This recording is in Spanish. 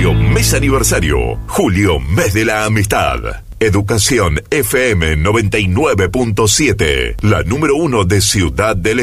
Julio, mes aniversario. Julio, mes de la amistad. Educación FM 99.7, la número 1 de Ciudad del Este.